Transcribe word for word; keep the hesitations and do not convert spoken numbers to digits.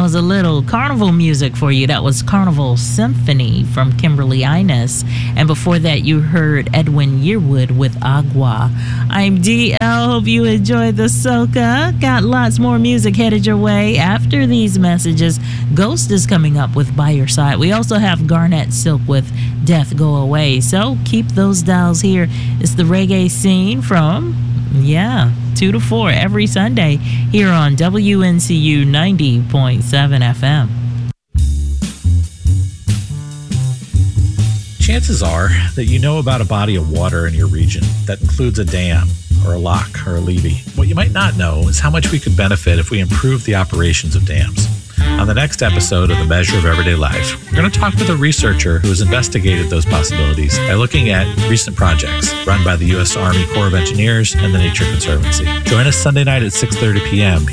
was a little carnival music for you. That was Carnival Symphony from Kimberly Innes. And before that, you heard Edwin Yearwood with Agua. I'm D L. Hope you enjoyed the soca. Got lots more music headed your way after these messages. Ghost is coming up with By Your Side. We also have Garnett Silk with Death Go Away. So keep those dials here. It's the reggae scene from, yeah, two to four every Sunday here on W N C U ninety point seven F M. Chances are that you know about a body of water in your region that includes a dam or a lock or a levee. What you might not know is how much we could benefit if we improve the operations of dams. On the next episode of The Measure of Everyday Life, we're going to talk with a researcher who has investigated those possibilities by looking at recent projects run by the U S Army Corps of Engineers and the Nature Conservancy. Join us Sunday night at six thirty p.m.